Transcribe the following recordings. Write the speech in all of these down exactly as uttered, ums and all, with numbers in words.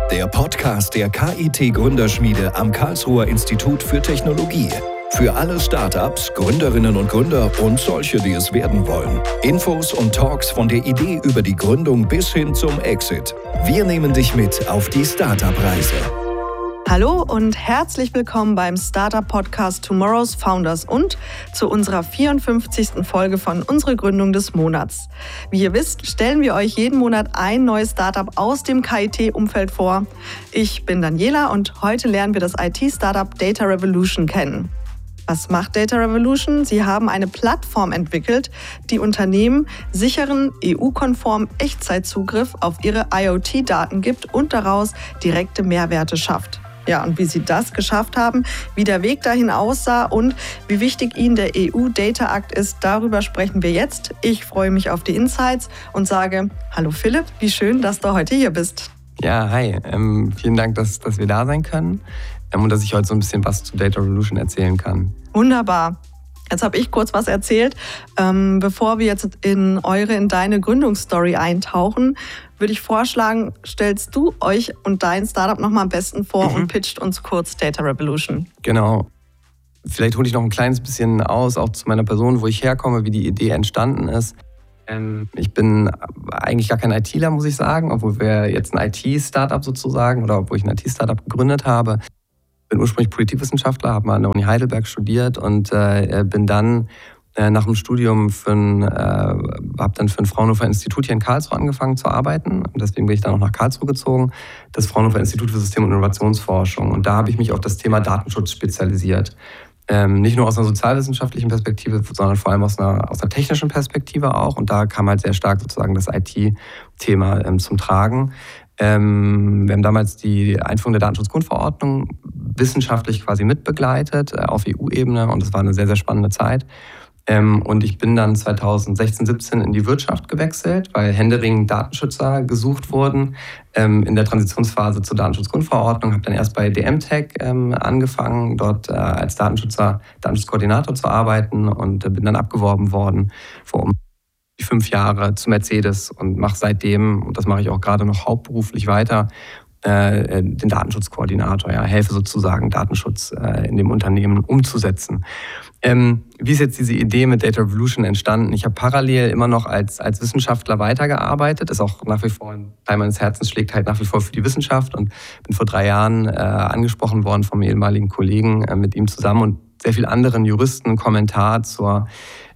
der Podcast der K I T-Gründerschmiede am Karlsruher Institut für Technologie. Für alle Startups, Gründerinnen und Gründer und solche, die es werden wollen. Infos und Talks von der Idee über die Gründung bis hin zum Exit. Wir nehmen dich mit auf die Startup-Reise. Hallo und herzlich willkommen beim Startup-Podcast Tomorrow's Founders und zu unserer vierundfünfzigsten Folge von Unsere Gründung des Monats. Wie ihr wisst, stellen wir euch jeden Monat ein neues Startup aus dem K I T-Umfeld vor. Ich bin Daniela und heute lernen wir das I T-Startup Data Revolution kennen. Was macht Data Revolution? Sie haben eine Plattform entwickelt, die Unternehmen sicheren, E U-konformen Echtzeitzugriff auf ihre IoT-Daten gibt und daraus direkte Mehrwerte schafft. Ja, und wie sie das geschafft haben, wie der Weg dahin aussah und wie wichtig ihnen der E U-Data Act ist, darüber sprechen wir jetzt. Ich freue mich auf die Insights und sage, hallo Philipp, wie schön, dass du heute hier bist. Ja, hi. Ähm, vielen Dank, dass, dass wir da sein können ähm, und dass ich heute so ein bisschen was zu Data Revolution erzählen kann. Wunderbar. Jetzt habe ich kurz was erzählt. Ähm, bevor wir jetzt in eure, in deine Gründungsstory eintauchen, würde ich vorschlagen, stellst du euch und dein Startup nochmal am besten vor mhm. und pitcht uns kurz Data Revolution. Genau. Vielleicht hole ich noch ein kleines bisschen aus, auch zu meiner Person, wo ich herkomme, wie die Idee entstanden ist. Ähm, ich bin eigentlich gar kein ITler, muss ich sagen, obwohl wir jetzt ein I T-Startup sozusagen oder obwohl ich ein I T-Startup gegründet habe. Ich bin ursprünglich Politikwissenschaftler, habe mal an der Uni Heidelberg studiert und äh, bin dann äh, nach dem Studium für ein, äh, habe dann für ein Fraunhofer Institut hier in Karlsruhe angefangen zu arbeiten. Und deswegen bin ich dann auch nach Karlsruhe gezogen, das Fraunhofer Institut für System- und Innovationsforschung. Und da habe ich mich auf das Thema Datenschutz spezialisiert. Ähm, nicht nur aus einer sozialwissenschaftlichen Perspektive, sondern vor allem aus einer, aus einer technischen Perspektive auch. Und da kam halt sehr stark sozusagen das I T-Thema ähm, zum Tragen. Ähm, wir haben damals die Einführung der Datenschutzgrundverordnung wissenschaftlich quasi mitbegleitet äh, auf E U-Ebene und das war eine sehr, sehr spannende Zeit. Ähm, und ich bin dann zweitausendsechzehn, siebzehn in die Wirtschaft gewechselt, weil händeringend Datenschützer gesucht wurden ähm, in der Transitionsphase zur Datenschutzgrundverordnung. Habe dann erst bei D M Tech ähm, angefangen, dort äh, als Datenschützer, Datenschutzkoordinator zu arbeiten und äh, bin dann abgeworben worden vor um fünf Jahre zu Mercedes und mache seitdem, und das mache ich auch gerade noch hauptberuflich weiter, äh, den Datenschutzkoordinator. Ja, helfe sozusagen, Datenschutz äh, in dem Unternehmen umzusetzen. Ähm, wie ist jetzt diese Idee mit Data Revolution entstanden? Ich habe parallel immer noch als, als Wissenschaftler weitergearbeitet, ist auch nach wie vor ein Teil meines Herzens, schlägt halt nach wie vor für die Wissenschaft und bin vor drei Jahren äh, angesprochen worden vom ehemaligen Kollegen äh, mit ihm zusammen und sehr vielen anderen Juristen Kommentar zur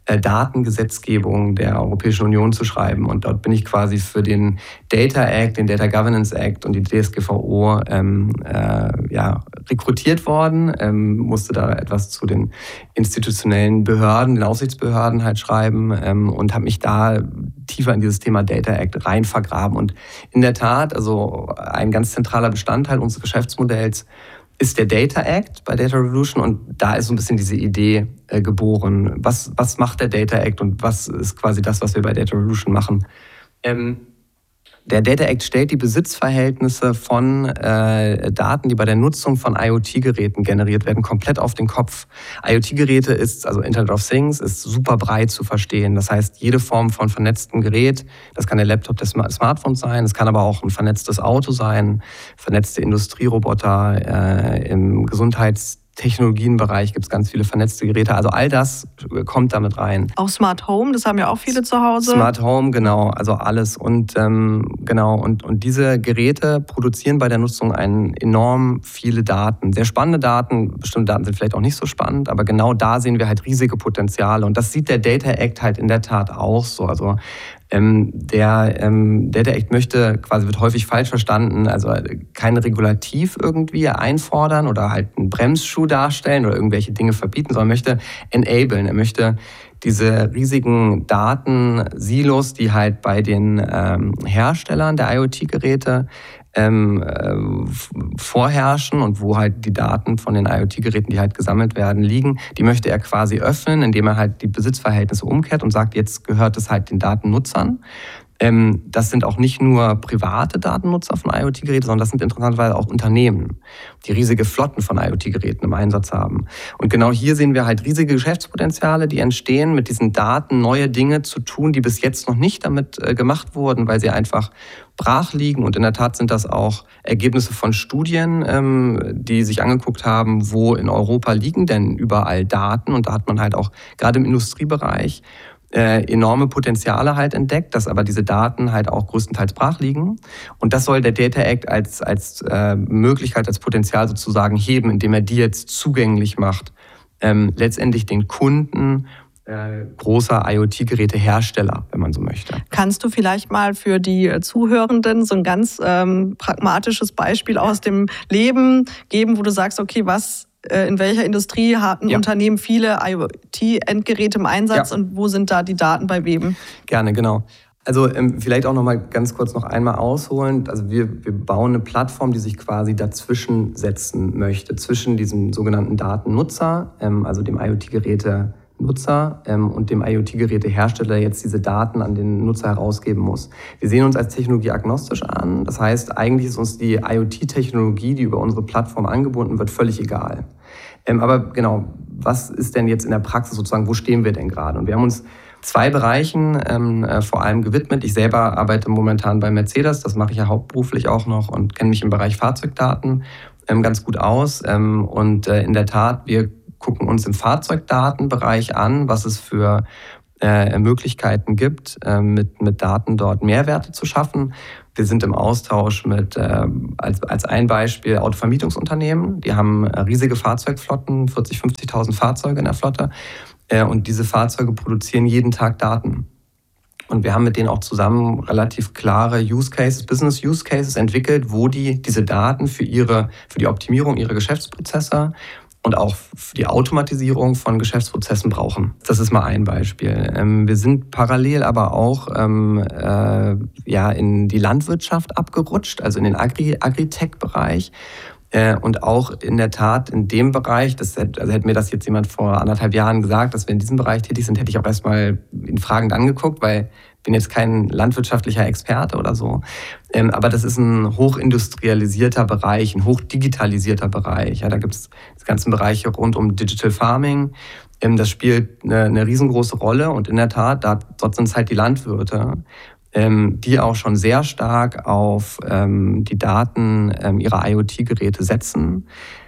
Datengesetzgebung der Europäischen Union zu schreiben. Und dort bin ich quasi für den Data Act, den Data Governance Act und die D S G V O ähm, äh, ja, rekrutiert worden, ähm, musste da etwas zu den institutionellen Behörden, den Aufsichtsbehörden halt schreiben ähm, und habe mich da tiefer in dieses Thema Data Act rein vergraben. Und in der Tat, also ein ganz zentraler Bestandteil unseres Geschäftsmodells ist der Data Act bei Data Revolution und da ist so ein bisschen diese Idee äh, geboren. Was, was macht der Data Act und was ist quasi das, was wir bei Data Revolution machen? Ähm, der Data Act stellt die Besitzverhältnisse von äh, Daten, die bei der Nutzung von IoT-Geräten generiert werden, komplett auf den Kopf. IoT-Geräte ist, also Internet of Things, ist super breit zu verstehen. Das heißt, jede Form von vernetztem Gerät, das kann der Laptop des Smartphones sein, es kann aber auch ein vernetztes Auto sein, vernetzte Industrieroboter, äh, im Gesundheitstechnologienbereich gibt es ganz viele vernetzte Geräte. Also all das kommt damit rein. Auch Smart Home, das haben ja auch viele zu Hause. Smart Home, genau, also alles. Und ähm, genau, und, und diese Geräte produzieren bei der Nutzung einen enorm viele Daten. Sehr spannende Daten, bestimmte Daten sind vielleicht auch nicht so spannend, aber genau da sehen wir halt riesige Potenziale. Und das sieht der Data Act halt in der Tat auch so. Also Ähm, der ähm, Data Act möchte, quasi wird häufig falsch verstanden, also kein Regulativ irgendwie einfordern oder halt einen Bremsschuh darstellen oder irgendwelche Dinge verbieten, sondern möchte enablen. Er möchte diese riesigen Datensilos, die halt bei den ähm, Herstellern der IoT-Geräte ähm, äh, vorherrschen und wo halt die Daten von den IoT-Geräten, die halt gesammelt werden, liegen, die möchte er quasi öffnen, indem er halt die Besitzverhältnisse umkehrt und sagt, jetzt gehört es halt den Datennutzern. Ähm, das sind auch nicht nur private Datennutzer von IoT-Geräten, sondern das sind interessanterweise auch Unternehmen, die riesige Flotten von IoT-Geräten im Einsatz haben. Und genau hier sehen wir halt riesige Geschäftspotenziale, die entstehen, mit diesen Daten neue Dinge zu tun, die bis jetzt noch nicht damit äh, gemacht wurden, weil sie einfach brach liegen. Und in der Tat sind das auch Ergebnisse von Studien, ähm, die sich angeguckt haben, wo in Europa liegen denn überall Daten. Und da hat man halt auch gerade im Industriebereich äh, enorme Potenziale halt entdeckt, dass aber diese Daten halt auch größtenteils brach liegen. Und das soll der Data Act als, als äh, Möglichkeit, als Potenzial sozusagen heben, indem er die jetzt zugänglich macht, ähm, letztendlich den Kunden Äh, großer IoT-Gerätehersteller, wenn man so möchte. Kannst du vielleicht mal für die Zuhörenden so ein ganz ähm, pragmatisches Beispiel aus dem Leben geben, wo du sagst, okay, was, äh, in welcher Industrie haben ja. Unternehmen viele IoT-Endgeräte im Einsatz ja. und wo sind da die Daten bei wem? Gerne, genau. Also ähm, vielleicht auch noch mal ganz kurz noch einmal ausholen. Also wir, wir bauen eine Plattform, die sich quasi dazwischen setzen möchte, zwischen diesem sogenannten Datennutzer, ähm, also dem IoT-Geräte Nutzer ähm, und dem IoT-Gerätehersteller jetzt diese Daten an den Nutzer herausgeben muss. Wir sehen uns als technologieagnostisch an. Das heißt, eigentlich ist uns die IoT-Technologie, die über unsere Plattform angebunden wird, völlig egal. Ähm, aber genau, was ist denn jetzt in der Praxis sozusagen, wo stehen wir denn gerade? Und wir haben uns zwei Bereichen ähm, äh, vor allem gewidmet. Ich selber arbeite momentan bei Mercedes, das mache ich ja hauptberuflich auch noch und kenne mich im Bereich Fahrzeugdaten ähm, ganz gut aus. Ähm, und äh, in der Tat, wir gucken uns im Fahrzeugdatenbereich an, was es für äh, Möglichkeiten gibt, äh, mit, mit Daten dort Mehrwerte zu schaffen. Wir sind im Austausch mit, äh, als, als ein Beispiel, Autovermietungsunternehmen. Die haben äh, riesige Fahrzeugflotten, vierzigtausend, fünfzigtausend Fahrzeuge in der Flotte. Äh, und diese Fahrzeuge produzieren jeden Tag Daten. Und wir haben mit denen auch zusammen relativ klare Use Cases, Business Use Cases entwickelt, wo die diese Daten für ihre, für die Optimierung ihrer Geschäftsprozesse und auch für die Automatisierung von Geschäftsprozessen brauchen. Das ist mal ein Beispiel. Wir sind parallel aber auch ähm, äh, ja, in die Landwirtschaft abgerutscht, also in den Agri- Agritech-Bereich. Äh, und auch in der Tat in dem Bereich, das, also hätte mir das jetzt jemand vor anderthalb Jahren gesagt, dass wir in diesem Bereich tätig sind, hätte ich auch erstmal ihn fragend angeguckt, weil ich bin jetzt kein landwirtschaftlicher Experte oder so. Ähm, aber das ist ein hochindustrialisierter Bereich, ein hochdigitalisierter Bereich. Ja, da gibt es die ganzen Bereiche rund um Digital Farming. Ähm, das spielt eine, eine riesengroße Rolle. Und in der Tat, da, dort sind es halt die Landwirte, ähm, die auch schon sehr stark auf ähm, die Daten ähm, ihrer IoT-Geräte setzen.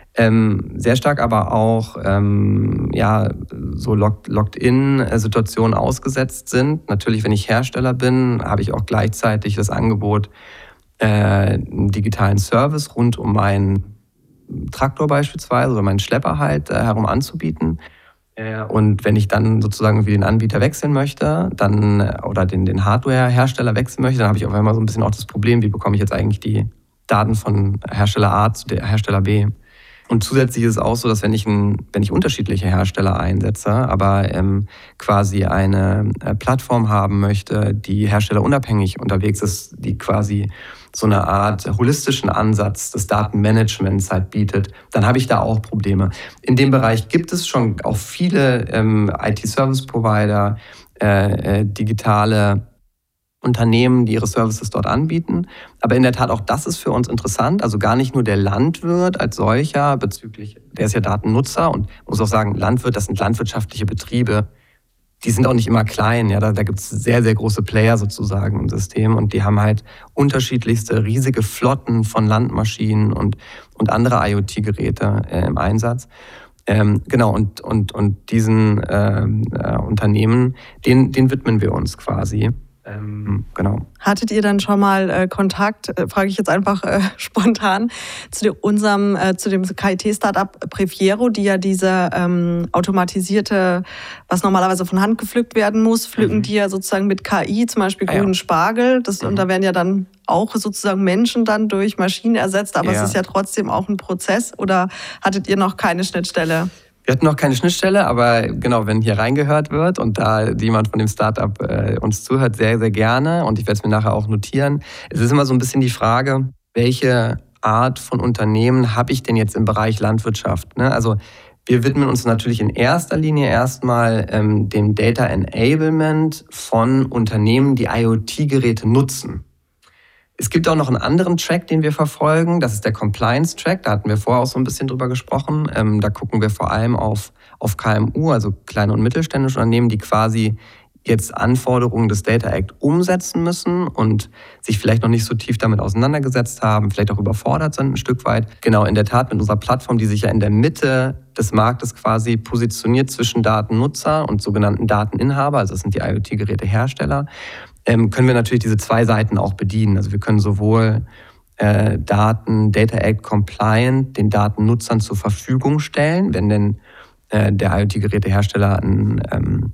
Ähm, sehr stark aber auch ähm, ja, so Locked-in-Situationen ausgesetzt sind. Natürlich, wenn ich Hersteller bin, habe ich auch gleichzeitig das Angebot, äh, einen digitalen Service rund um meinen Traktor beispielsweise oder meinen Schlepper halt äh, herum anzubieten. Äh, und wenn ich dann sozusagen irgendwie den Anbieter wechseln möchte, dann oder den, den Hardware-Hersteller wechseln möchte, dann habe ich auf einmal so ein bisschen auch das Problem, wie bekomme ich jetzt eigentlich die Daten von Hersteller A zu Hersteller B. Und zusätzlich ist es auch so, dass wenn ich, ein, wenn ich unterschiedliche Hersteller einsetze, aber ähm, quasi eine äh, Plattform haben möchte, die herstellerunabhängig unterwegs ist, die quasi so eine Art holistischen Ansatz des Datenmanagements halt bietet, dann habe ich da auch Probleme. In dem Bereich gibt es schon auch viele ähm, I T-Service-Provider, äh, äh, digitale Unternehmen, die ihre Services dort anbieten. Aber in der Tat auch das ist für uns interessant. Also gar nicht nur der Landwirt als solcher bezüglich, der ist ja Datennutzer und muss auch sagen, Landwirt, das sind landwirtschaftliche Betriebe. Die sind auch nicht immer klein. Ja, da, da gibt es sehr, sehr große Player sozusagen im System und die haben halt unterschiedlichste riesige Flotten von Landmaschinen und, und andere IoT-Geräte äh, im Einsatz. Ähm, genau, und, und, und diesen ähm, äh, Unternehmen, denen, denen widmen wir uns quasi. Ähm, genau. Hattet ihr dann schon mal äh, Kontakt, äh, frage ich jetzt einfach äh, spontan, zu dem, unserem, äh, zu dem K I T-Startup Prefiero, die ja diese ähm, automatisierte, was normalerweise von Hand gepflückt werden muss, pflücken mhm. die ja sozusagen mit K I, zum Beispiel grünen ah, ja. Spargel. Das, mhm. Und da werden ja dann auch sozusagen Menschen dann durch Maschinen ersetzt, aber ja. es ist ja trotzdem auch ein Prozess. Oder hattet ihr noch keine Schnittstelle? Wir hatten noch keine Schnittstelle, aber genau, wenn hier reingehört wird und da jemand von dem Startup äh, uns zuhört, sehr, sehr gerne. Und ich werde es mir nachher auch notieren. Es ist immer so ein bisschen die Frage, welche Art von Unternehmen habe ich denn jetzt im Bereich Landwirtschaft? Ne? Also Wir widmen uns natürlich in erster Linie erstmal ähm, dem Data Enablement von Unternehmen, die IoT-Geräte nutzen. Es gibt auch noch einen anderen Track, den wir verfolgen. Das ist der Compliance-Track. Da hatten wir vorher auch so ein bisschen drüber gesprochen. Ähm, da gucken wir vor allem auf, auf K M U, also kleine und mittelständische Unternehmen, die quasi jetzt Anforderungen des Data Act umsetzen müssen und sich vielleicht noch nicht so tief damit auseinandergesetzt haben, vielleicht auch überfordert sind ein Stück weit. Genau, in der Tat mit unserer Plattform, die sich ja in der Mitte des Marktes quasi positioniert zwischen Datennutzer und sogenannten Dateninhaber, also das sind die IoT-Gerätehersteller, ähm, können wir natürlich diese zwei Seiten auch bedienen. Also wir können sowohl äh, Daten Data Act compliant den Datennutzern zur Verfügung stellen, wenn denn äh, der IoT-Gerätehersteller ein ähm,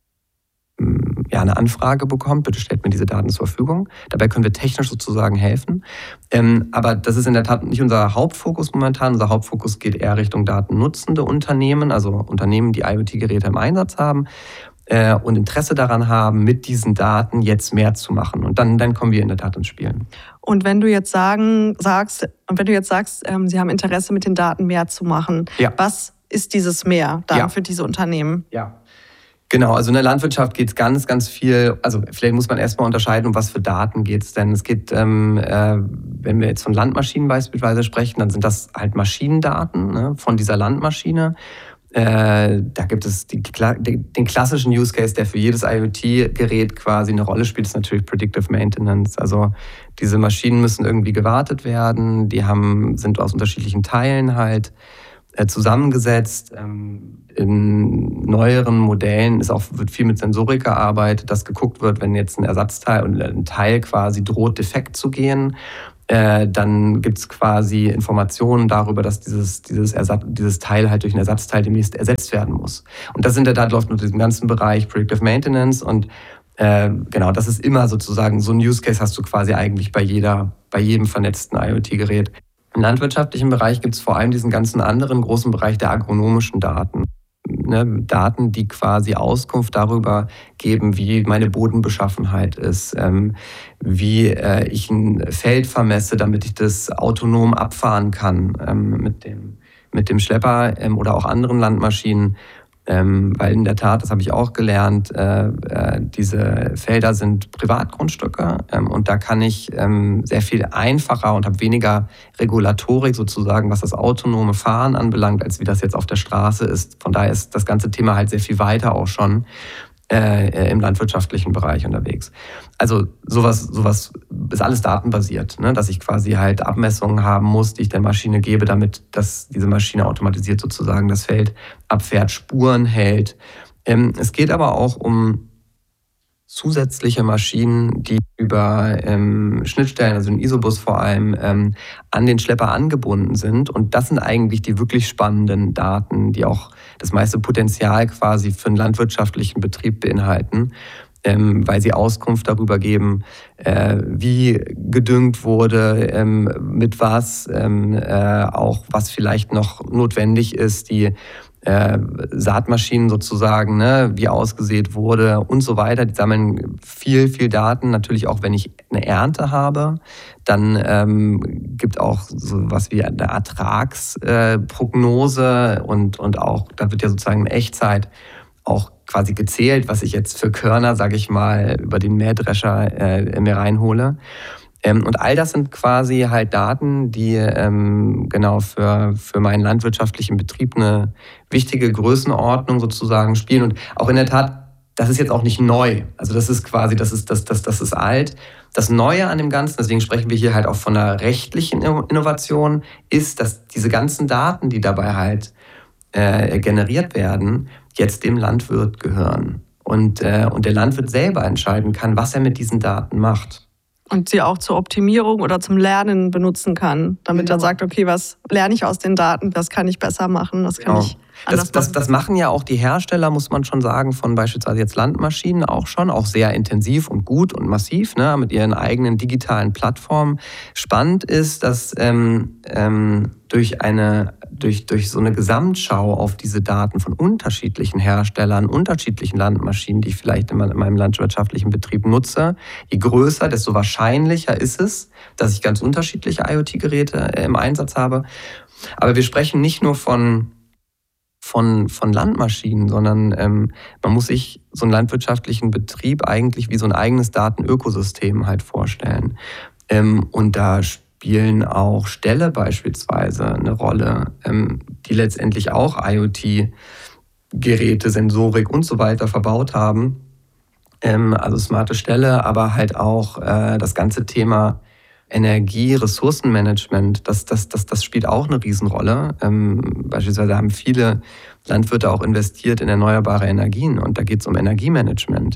ja, eine Anfrage bekommt, bitte stellt mir diese Daten zur Verfügung. Dabei können wir technisch sozusagen helfen. Ähm, aber das ist in der Tat nicht unser Hauptfokus momentan. Unser Hauptfokus geht eher Richtung datennutzende Unternehmen, also Unternehmen, die IoT-Geräte im Einsatz haben äh, und Interesse daran haben, mit diesen Daten jetzt mehr zu machen. Und dann, dann kommen wir in der Tat ins Spiel. Und wenn du jetzt sagen, sagst, und wenn du jetzt sagst, ähm, Sie haben Interesse, mit den Daten mehr zu machen, ja. Was ist dieses Mehr dann ja. für diese Unternehmen? Ja. Genau, also in der Landwirtschaft geht es ganz, ganz viel, also vielleicht muss man erstmal unterscheiden, um was für Daten geht es denn. Es geht, ähm, äh, wenn wir jetzt von Landmaschinen beispielsweise sprechen, dann sind das halt Maschinendaten, ne, von dieser Landmaschine. Äh, da gibt es die, den klassischen Use Case, der für jedes IoT-Gerät quasi eine Rolle spielt, ist natürlich Predictive Maintenance. Also diese Maschinen müssen irgendwie gewartet werden, die haben, sind aus unterschiedlichen Teilen halt zusammengesetzt. In neueren Modellen ist auch, wird viel mit Sensorik gearbeitet, dass geguckt wird, wenn jetzt ein Ersatzteil und ein Teil quasi droht, defekt zu gehen, äh, dann gibt es quasi Informationen darüber, dass dieses, dieses, Ersatz, dieses Teil halt durch ein Ersatzteil demnächst ersetzt werden muss. Und das in der Tat läuft unter diesem ganzen Bereich Predictive Maintenance und äh, genau, das ist immer sozusagen so ein Use Case hast du quasi eigentlich bei jeder, bei jedem vernetzten IoT-Gerät. Im landwirtschaftlichen Bereich gibt es vor allem diesen ganzen anderen großen Bereich der agronomischen Daten. Ne, Daten, die quasi Auskunft darüber geben, wie meine Bodenbeschaffenheit ist, ähm, wie äh, ich ein Feld vermesse, damit ich das autonom abfahren kann ähm, mit dem, mit dem Schlepper ähm, oder auch anderen Landmaschinen. Ähm, weil in der Tat, das habe ich auch gelernt, äh, äh, diese Felder sind Privatgrundstücke ähm, und da kann ich ähm, sehr viel einfacher und habe weniger Regulatorik sozusagen, was das autonome Fahren anbelangt, als wie das jetzt auf der Straße ist. Von daher ist das ganze Thema halt sehr viel weiter auch schon äh, im landwirtschaftlichen Bereich unterwegs. Also sowas, sowas ist alles datenbasiert, ne? Dass ich quasi halt Abmessungen haben muss, die ich der Maschine gebe, damit dass diese Maschine automatisiert sozusagen das Feld abfährt, Spuren hält. Ähm, es geht aber auch um zusätzliche Maschinen, die über ähm, Schnittstellen, also den Isobus vor allem, ähm, an den Schlepper angebunden sind. Und das sind eigentlich die wirklich spannenden Daten, die auch das meiste Potenzial quasi für einen landwirtschaftlichen Betrieb beinhalten, ähm, weil sie Auskunft darüber geben, äh, wie gedüngt wurde, ähm, mit was, ähm, äh, auch was vielleicht noch notwendig ist, die Äh, Saatmaschinen sozusagen, ne, wie ausgesät wurde und so weiter. Die sammeln viel, viel Daten. Natürlich auch, wenn ich eine Ernte habe, dann ähm, gibt auch so was wie eine Ertragsprognose äh, und, und auch, da wird ja sozusagen in Echtzeit auch quasi gezählt, was ich jetzt für Körner, sage ich mal, über den Mähdrescher äh, mir reinhole. Ähm, und all das sind quasi halt Daten, die ähm, genau für, für meinen landwirtschaftlichen Betrieb eine wichtige Größenordnung sozusagen spielen. Und auch in der Tat, das ist jetzt auch nicht neu. Also das ist quasi, das ist, das, das, das ist alt. Das Neue an dem Ganzen, deswegen sprechen wir hier halt auch von einer rechtlichen Innovation, ist, dass diese ganzen Daten, die dabei halt äh, generiert werden, jetzt dem Landwirt gehören. Und, äh, und der Landwirt selber entscheiden kann, was er mit diesen Daten macht. Und sie auch zur Optimierung oder zum Lernen benutzen kann, damit genau. er sagt, okay, was lerne ich aus den Daten, was kann ich besser machen, was kann genau. ich anders das, das, das machen ja auch die Hersteller, muss man schon sagen, von beispielsweise jetzt Landmaschinen auch schon, auch sehr intensiv und gut und massiv, ne, mit ihren eigenen digitalen Plattformen. Spannend ist, dass ähm, ähm, durch eine durch, durch so eine Gesamtschau auf diese Daten von unterschiedlichen Herstellern, unterschiedlichen Landmaschinen, die ich vielleicht in meinem landwirtschaftlichen Betrieb nutze, je größer, desto wahrscheinlicher ist es, dass ich ganz unterschiedliche IoT-Geräte im Einsatz habe. Aber wir sprechen nicht nur von von, von Landmaschinen, sondern ähm, man muss sich so einen landwirtschaftlichen Betrieb eigentlich wie so ein eigenes Datenökosystem halt vorstellen. Ähm, und da spielen auch Ställe beispielsweise eine Rolle, ähm, die letztendlich auch IoT-Geräte, Sensorik und so weiter verbaut haben. Ähm, also smarte Ställe, aber halt auch äh, das ganze Thema Energie, Ressourcenmanagement, das, das, das, das spielt auch eine Riesenrolle. Ähm, beispielsweise haben viele Landwirte auch investiert in erneuerbare Energien und da geht es um Energiemanagement.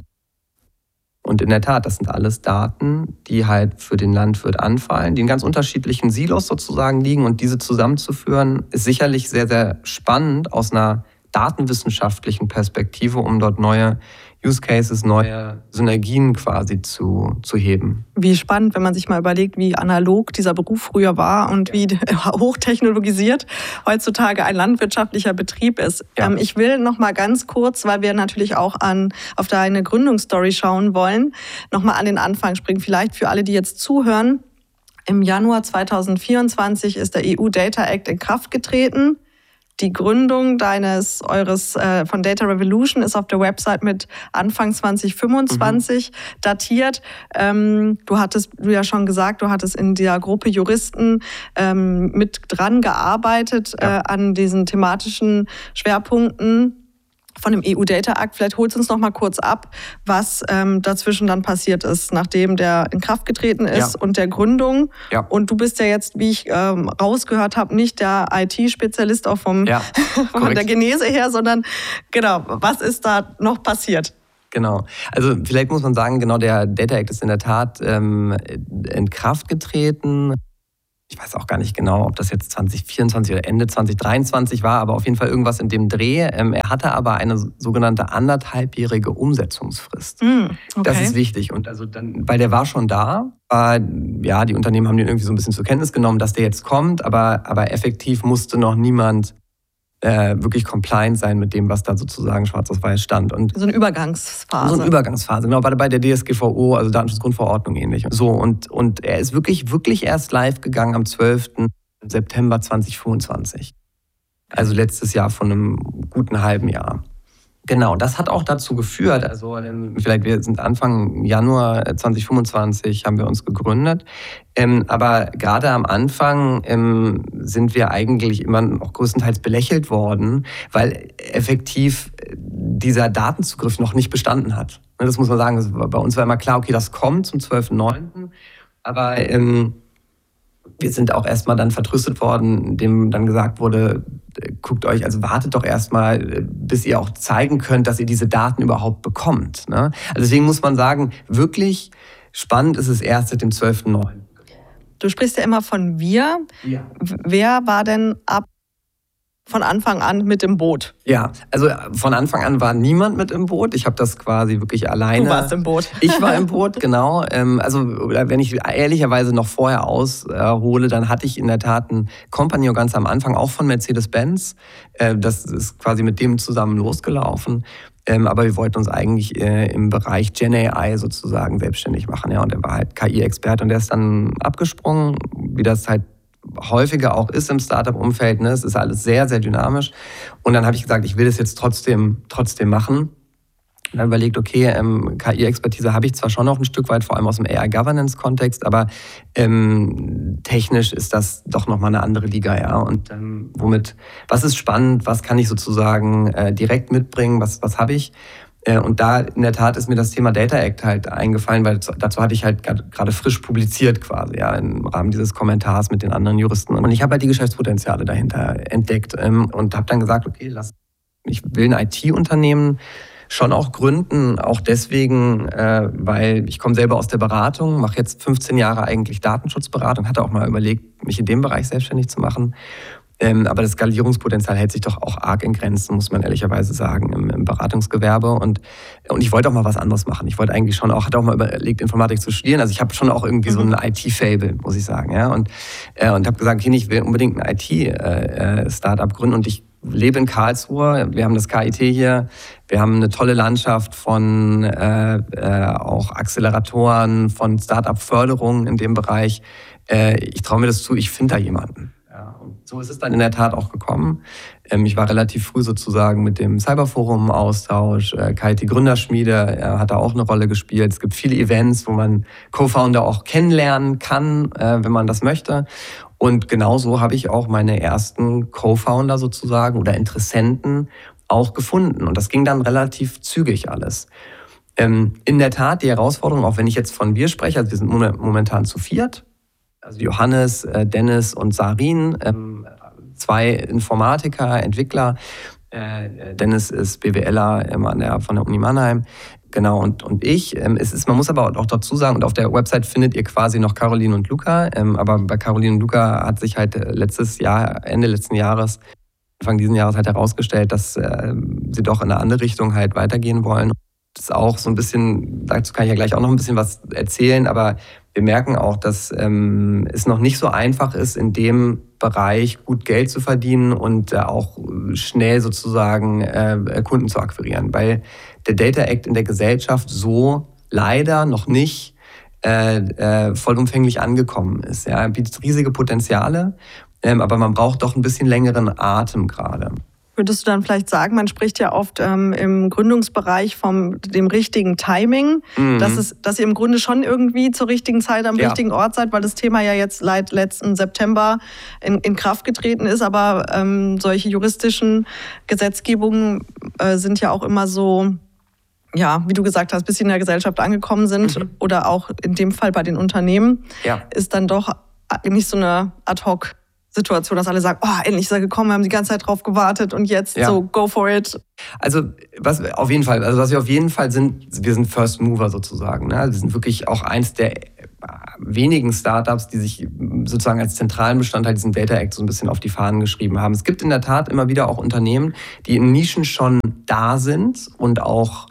Und in der Tat, das sind alles Daten, die halt für den Landwirt anfallen, die in ganz unterschiedlichen Silos sozusagen liegen und diese zusammenzuführen, ist sicherlich sehr, sehr spannend aus einer datenwissenschaftlichen Perspektive, um dort neue Use Cases, neue Synergien quasi zu, zu heben. Wie spannend, wenn man sich mal überlegt, wie analog dieser Beruf früher war und wie hochtechnologisiert heutzutage ein landwirtschaftlicher Betrieb ist. Ja. Ähm, ich will noch mal ganz kurz, weil wir natürlich auch an, auf deine Gründungsstory schauen wollen, noch mal an den Anfang springen. Vielleicht für alle, die jetzt zuhören. Im Januar zweitausendvierundzwanzig ist der E U Data Act in Kraft getreten. Die Gründung deines, eures äh, von Data Revolution ist auf der Website mit Anfang zwanzig fünfundzwanzig mhm. datiert. Ähm, du hattest, du ja schon gesagt, du hattest in der Gruppe Juristen ähm, mit dran gearbeitet ja. äh, an diesen thematischen Schwerpunkten von dem E U Data Act. Vielleicht holst du uns noch mal kurz ab, was ähm, dazwischen dann passiert ist, nachdem der in Kraft getreten ist ja. und der Gründung. Ja. Und du bist ja jetzt, wie ich ähm, rausgehört habe, nicht der I T-Spezialist auch vom, ja, von der Genese her, sondern genau, was ist da noch passiert? Genau. Also vielleicht muss man sagen, genau der Data Act ist in der Tat ähm, in Kraft getreten. Ich weiß auch gar nicht genau, ob das jetzt zwanzig vierundzwanzig oder Ende zwanzig dreiundzwanzig war, aber auf jeden Fall irgendwas in dem Dreh. Er hatte aber eine sogenannte anderthalbjährige Umsetzungsfrist. Mm, okay. Das ist wichtig. Und also dann, weil der war schon da. Äh, ja, die Unternehmen haben den irgendwie so ein bisschen zur Kenntnis genommen, dass der jetzt kommt, aber, aber effektiv musste noch niemand äh, wirklich compliant sein mit dem, was da sozusagen schwarz auf weiß stand. Und so eine Übergangsphase. So eine Übergangsphase, genau, bei der D S G V O, also Datenschutzgrundverordnung ähnlich. So, und, und er ist wirklich, wirklich erst live gegangen am zwölften September zweitausendfünfundzwanzig. Also letztes Jahr von einem guten halben Jahr. Genau, das hat auch dazu geführt, also vielleicht wir sind Anfang Januar zweitausendfünfundzwanzig haben wir uns gegründet, ähm, aber gerade am Anfang ähm, sind wir eigentlich immer noch größtenteils belächelt worden, weil effektiv dieser Datenzugriff noch nicht bestanden hat. Das muss man sagen, bei uns war immer klar, okay, das kommt zum zwölften neunten aber ähm, wir sind auch erstmal dann vertröstet worden, indem dann gesagt wurde, guckt euch, also wartet doch erstmal, bis ihr auch zeigen könnt, dass ihr diese Daten überhaupt bekommt. Ne? Also deswegen muss man sagen, wirklich spannend ist es erst seit dem zwölften neunten Du sprichst ja immer von wir. Ja. Wer war denn ab von Anfang an mit im Boot? Ja, also von Anfang an war niemand mit im Boot. Ich habe das quasi wirklich alleine. Du warst im Boot. Ich war im Boot, genau. Also wenn ich ehrlicherweise noch vorher aushole, dann hatte ich in der Tat ein Compagnon ganz am Anfang, auch von Mercedes-Benz. Das ist quasi mit dem zusammen losgelaufen. Aber wir wollten uns eigentlich im Bereich Gen A I sozusagen selbstständig machen. Und er war halt K I-Experte und der ist dann abgesprungen, wie das halt häufiger auch ist im Startup-Umfeld. Ne? Es ist alles sehr, sehr dynamisch. Und dann habe ich gesagt, ich will das jetzt trotzdem, trotzdem machen. Und dann überlegt, okay, ähm, K I-Expertise habe ich zwar schon noch ein Stück weit, vor allem aus dem A I-Governance-Kontext, aber ähm, technisch ist das doch nochmal eine andere Liga. Ja? Und ähm, womit, was ist spannend, was kann ich sozusagen äh, direkt mitbringen, was, was habe ich? Und da in der Tat ist mir das Thema Data Act halt eingefallen, weil dazu hatte ich halt gerade frisch publiziert quasi, ja, im Rahmen dieses Kommentars mit den anderen Juristen. Und ich habe halt die Geschäftspotenziale dahinter entdeckt und habe dann gesagt, okay, lass, ich will ein I T-Unternehmen schon auch gründen, auch deswegen, äh, weil ich komme selber aus der Beratung, mache jetzt fünfzehn Jahre eigentlich Datenschutzberatung, hatte auch mal überlegt, mich in dem Bereich selbstständig zu machen. Ähm, aber das Skalierungspotenzial hält sich doch auch arg in Grenzen, muss man ehrlicherweise sagen, im, im Beratungsgewerbe. Und, und ich wollte auch mal was anderes machen. Ich wollte eigentlich schon auch, hatte auch mal überlegt, Informatik zu studieren. Also ich habe schon auch irgendwie so ein I T-Fable, muss ich sagen. Ja? Und, äh, und habe gesagt, okay, ich will unbedingt ein I T-Startup gründen. Und ich lebe in Karlsruhe. Wir haben das K I T hier. Wir haben eine tolle Landschaft von äh, äh, auch Acceleratoren, von Startup-Förderungen in dem Bereich. Äh, ich traue mir das zu, ich finde da jemanden. Ja, und So ist es dann in der Tat auch gekommen. Ich war relativ früh sozusagen mit dem Cyberforum im Austausch. K I T Gründerschmiede hat da auch eine Rolle gespielt. Es gibt viele Events, wo man Co-Founder auch kennenlernen kann, wenn man das möchte. Und genauso habe ich auch meine ersten Co-Founder sozusagen oder Interessenten auch gefunden. Und das ging dann relativ zügig alles. In der Tat die Herausforderung, auch wenn ich jetzt von wir spreche, also wir sind momentan zu viert, also Johannes, Dennis und Sarin, zwei Informatiker, Entwickler. Dennis ist BWLer an der, von der Uni Mannheim. Genau, und, und ich. Es ist, man muss aber auch dazu sagen, und auf der Website findet ihr quasi noch Caroline und Luca. Aber bei Caroline und Luca hat sich halt letztes Jahr, Ende letzten Jahres, Anfang diesen Jahres halt herausgestellt, dass sie doch in eine andere Richtung halt weitergehen wollen. Das ist auch so ein bisschen, dazu kann ich ja gleich auch noch ein bisschen was erzählen, aber wir merken auch, dass ähm, es noch nicht so einfach ist, in dem Bereich gut Geld zu verdienen und äh, auch schnell sozusagen äh, Kunden zu akquirieren, weil der Data Act in der Gesellschaft so leider noch nicht äh, äh, vollumfänglich angekommen ist. Ja. Er bietet riesige Potenziale, ähm, aber man braucht doch ein bisschen längeren Atem gerade. Würdest du dann vielleicht sagen, man spricht ja oft ähm, im Gründungsbereich vom dem richtigen Timing, mhm. dass, es, dass ihr im Grunde schon irgendwie zur richtigen Zeit am ja. richtigen Ort seid, weil das Thema ja jetzt seit letzten September in, in Kraft getreten ist, aber ähm, solche juristischen Gesetzgebungen äh, sind ja auch immer so, ja, wie du gesagt hast, bis sie in der Gesellschaft angekommen sind mhm. oder auch in dem Fall bei den Unternehmen, ja. ist dann doch nicht so eine Ad-Hoc Situation, dass alle sagen, oh, endlich ist er gekommen, wir haben die ganze Zeit drauf gewartet und jetzt ja. so, go for it. Also was auf jeden Fall, also was wir auf jeden Fall sind, wir sind First Mover sozusagen. Ne? Wir sind wirklich auch eins der wenigen Startups, die sich sozusagen als zentralen Bestandteil diesen Data Act so ein bisschen auf die Fahnen geschrieben haben. Es gibt in der Tat immer wieder auch Unternehmen, die in Nischen schon da sind und auch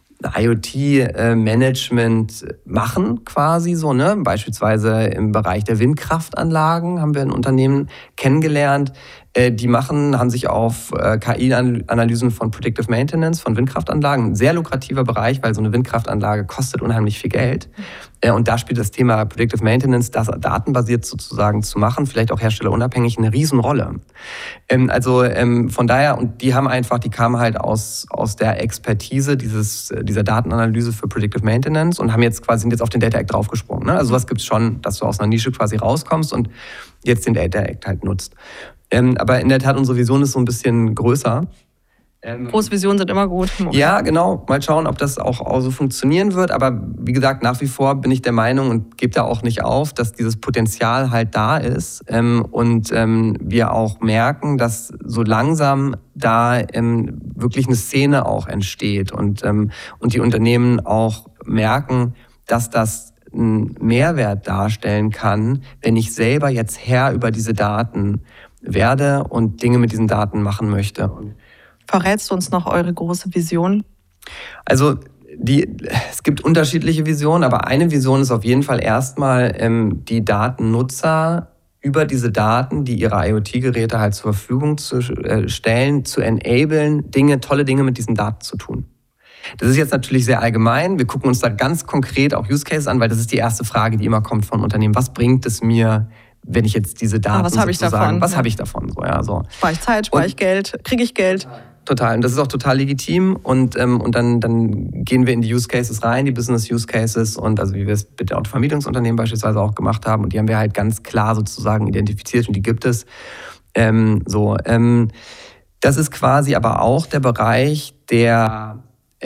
IoT-Management machen quasi so, ne? Beispielsweise im Bereich der Windkraftanlagen haben wir ein Unternehmen kennengelernt, die machen, haben sich auf K I-Analysen von Predictive Maintenance von Windkraftanlagen, ein sehr lukrativer Bereich, weil so eine Windkraftanlage kostet unheimlich viel Geld. Und da spielt das Thema Predictive Maintenance, das datenbasiert sozusagen zu machen, vielleicht auch herstellerunabhängig, eine Riesenrolle. Also von daher, und die haben einfach, die kamen halt aus, aus der Expertise dieses, dieser Datenanalyse für Predictive Maintenance und haben jetzt quasi, sind jetzt auf den Data Act draufgesprungen. Also was gibt's schon, dass du aus einer Nische quasi rauskommst und jetzt den Data Act halt nutzt. Ähm, aber in der Tat, unsere Vision ist so ein bisschen größer. Ähm, Große Visionen sind immer gut. Ja, genau. Mal schauen, ob das auch, auch so funktionieren wird. Aber wie gesagt, nach wie vor bin ich der Meinung und gebe da auch nicht auf, dass dieses Potenzial halt da ist. Ähm, und ähm, wir auch merken, dass so langsam da ähm, wirklich eine Szene auch entsteht. Und, ähm, und die Unternehmen auch merken, dass das einen Mehrwert darstellen kann, wenn ich selber jetzt Herr über diese Daten werde und Dinge mit diesen Daten machen möchte. Verrätst du uns noch eure große Vision? Also die, es gibt unterschiedliche Visionen, aber eine Vision ist auf jeden Fall erstmal, ähm, die Datennutzer über diese Daten, die ihre IoT-Geräte halt zur Verfügung zu äh, stellen, zu enablen, Dinge, tolle Dinge mit diesen Daten zu tun. Das ist jetzt natürlich sehr allgemein. Wir gucken uns da ganz konkret auch Use Cases an, weil das ist die erste Frage, die immer kommt von Unternehmen. Was bringt es mir, wenn ich jetzt diese Daten ah, was habe ich davon? Was ja. habe ich davon? So, ja, so. Spare ich Zeit, spare ich Geld, kriege ich Geld? Total. Und das ist auch total legitim. Und, ähm, und dann, dann gehen wir in die Use Cases rein, die Business Use Cases. Und also wie wir es mit den Autovermietungsunternehmen beispielsweise auch gemacht haben. Und die haben wir halt ganz klar sozusagen identifiziert und die gibt es. Ähm, so, ähm, das ist quasi aber auch der Bereich der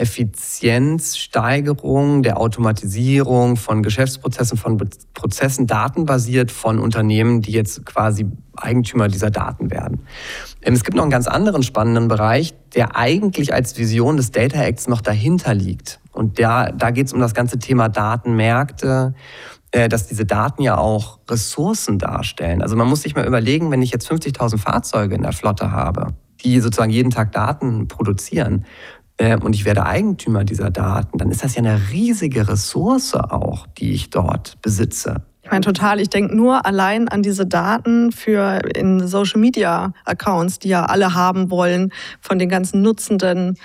Effizienzsteigerung, der Automatisierung von Geschäftsprozessen, von Prozessen, datenbasiert von Unternehmen, die jetzt quasi Eigentümer dieser Daten werden. Es gibt noch einen ganz anderen spannenden Bereich, der eigentlich als Vision des Data Acts noch dahinter liegt. Und da, da geht es um das ganze Thema Datenmärkte, dass diese Daten ja auch Ressourcen darstellen. Also man muss sich mal überlegen, wenn ich jetzt fünfzigtausend Fahrzeuge in der Flotte habe, die sozusagen jeden Tag Daten produzieren, und ich werde Eigentümer dieser Daten, dann ist das ja eine riesige Ressource auch, die ich dort besitze. Ich meine total, ich denke nur allein an diese Daten für in Social Media Accounts, die ja alle haben wollen, von den ganzen Nutzenden.